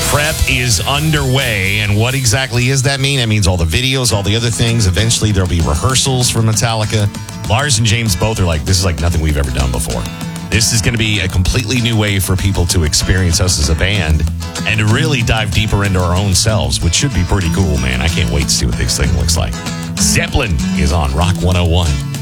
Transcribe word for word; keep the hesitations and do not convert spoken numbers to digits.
Prep is underway, and what exactly does that mean? That means all the videos, all the other things. Eventually, there'll be rehearsals for Metallica. Lars and James both are like, this is like nothing we've ever done before. This is going to be a completely new way for people to experience us as a band and to really dive deeper into our own selves, which should be pretty cool, man. I can't wait to see what this thing looks like. Zeppelin is on Rock one oh one.